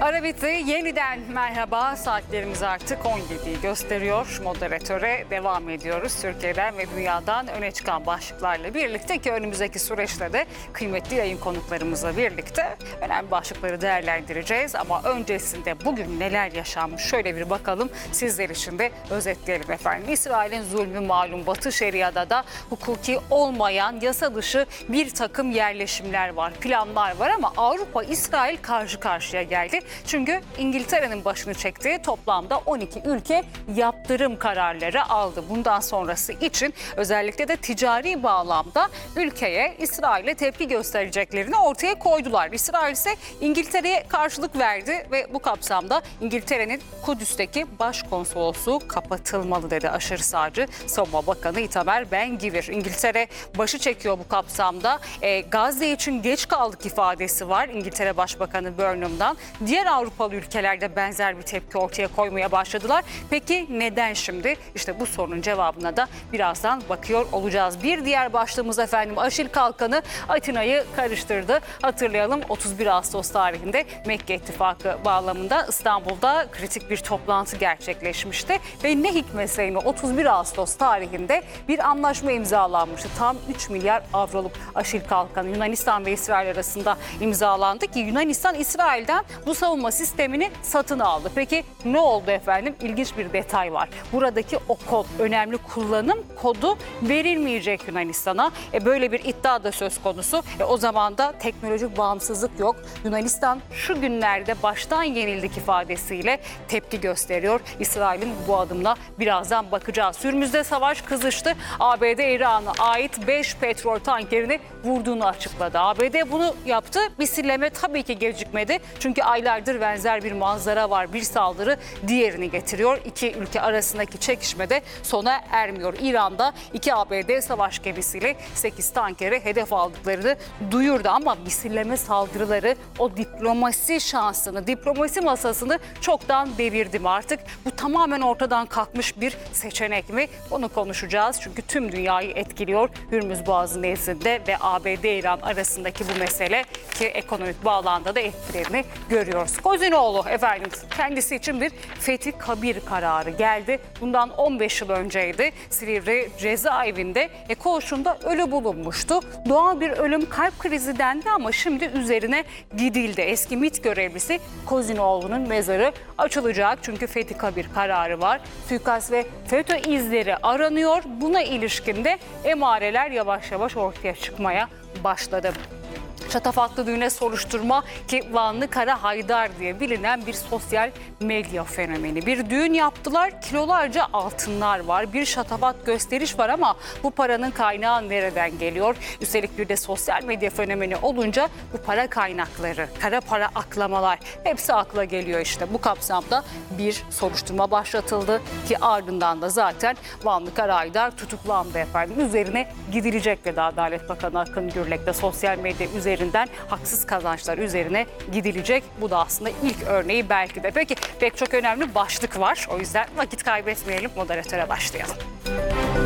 Ara bitti. Yeniden merhaba. Saatlerimiz artık 17'yi gösteriyor. Moderatöre devam ediyoruz. Türkiye'den ve dünyadan öne çıkan başlıklarla birlikte ki önümüzdeki süreçte de kıymetli yayın konuklarımızla birlikte önemli başlıkları değerlendireceğiz. Ama öncesinde bugün neler yaşanmış şöyle bir bakalım. Sizler için de özetleyelim efendim. İsrail'in zulmü malum. Batı Şeria'da da hukuki olmayan yasa dışı bir takım yerleşimler var, planlar var ama Avrupa İsrail karşı karşıya geldi. Çünkü İngiltere'nin başını çektiği toplamda 12 ülke yaptırım kararları aldı. Bundan sonrası için özellikle de ticari bağlamda ülkeye, İsrail'e tepki göstereceklerini ortaya koydular. İsrail ise İngiltere'ye karşılık verdi ve bu kapsamda İngiltere'nin Kudüs'teki başkonsolosluğu kapatılmalı dedi aşırı sağcı Savunma Bakanı Itamar Ben-Gvir. İngiltere başı çekiyor bu kapsamda. Gazze için geç kaldık ifadesi var İngiltere Başbakanı Burnham'dan. Diğer Avrupalı ülkelerde benzer bir tepki ortaya koymaya başladılar. Peki neden şimdi? İşte bu sorunun cevabına da birazdan bakıyor olacağız. Bir diğer başlığımız efendim Aşil Kalkanı Atina'yı karıştırdı. Hatırlayalım 31 Ağustos tarihinde Mekke İttifakı bağlamında İstanbul'da kritik bir toplantı gerçekleşmişti. Ve ne hikmetse 31 Ağustos tarihinde bir anlaşma imzalanmıştı. Tam 3 milyar avroluk Aşil Kalkanı Yunanistan ve İsrail arasında imzalandı ki Yunanistan İsrail'den bu savunma sistemini satın aldı. Peki ne oldu efendim? İlginç bir detay var. Buradaki o kod, önemli kullanım kodu verilmeyecek Yunanistan'a. Böyle bir iddia da söz konusu. O zaman da teknolojik bağımsızlık yok. Yunanistan şu günlerde baştan yenildik ifadesiyle tepki gösteriyor. İsrail'in bu adımla birazdan bakacağız. Hürmüz'de savaş kızıştı. ABD İran'a ait 5 petrol tankerini vurduğunu açıkladı. ABD bunu yaptı. Misilleme tabii ki gecikmedi. Çünkü aylardır benzer bir manzara var. Bir saldırı diğerini getiriyor. İki ülke arasındaki çekişme de sona ermiyor. İran'da 2 ABD savaş gemisiyle 8 tankeri hedef aldıklarını duyurdu. Ama misilleme saldırıları o diplomasi şansını, diplomasi masasını çoktan devirdi mi artık? Bu tamamen ortadan kalkmış bir seçenek mi? Onu konuşacağız. Çünkü tüm dünyayı etkiliyor. Hürmüz Boğazı nezdinde ve ABD-İran arasındaki bu mesele ki ekonomik bağlamda da etkilerini görüyoruz. Kozinoğlu efendim kendisi için bir Fethi Kabir kararı geldi. Bundan 15 yıl önceydi. Silivri cezaevinde koğuşunda ölü bulunmuştu. Doğal bir ölüm, kalp krizi dendi ama şimdi üzerine gidildi. Eski MİT görevlisi Kozinoğlu'nun mezarı açılacak. Çünkü Fethi Kabir kararı var. Suikast ve FETÖ izleri aranıyor. Buna ilişkin de emareler yavaş yavaş ortaya çıkmaya başladı. Şatafatlı düğüne soruşturma ki Vanlı Kara Haydar diye bilinen bir sosyal medya fenomeni. Bir düğün yaptılar, kilolarca altınlar var, bir şatafat gösteriş var ama bu paranın kaynağı nereden geliyor? Üstelik bir de sosyal medya fenomeni olunca bu para kaynakları, kara para aklamalar hepsi akla geliyor işte. Bu kapsamda bir soruşturma başlatıldı ki ardından da zaten Vanlı Kara Haydar tutuklandı efendim. Üzerine gidilecek dedi Adalet Bakanı Akın Gürlek de sosyal medya üzerinden haksız kazançlar üzerine gidilecek. Bu da aslında ilk örneği belki de. Peki pek çok önemli başlık var. O yüzden vakit kaybetmeyelim. Moderatöre başlayalım.